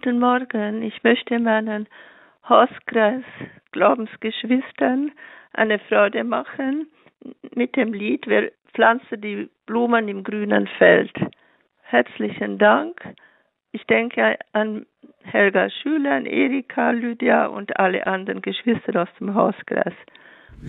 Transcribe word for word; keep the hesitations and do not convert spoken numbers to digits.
Guten Morgen. Ich möchte meinen Hauskreis Glaubensgeschwistern eine Freude machen mit dem Lied Wer pflanzte die Blumen im grünen Feld. Herzlichen Dank. Ich denke an Helga Schüler, an Erika, Lydia und alle anderen Geschwister aus dem Hauskreis.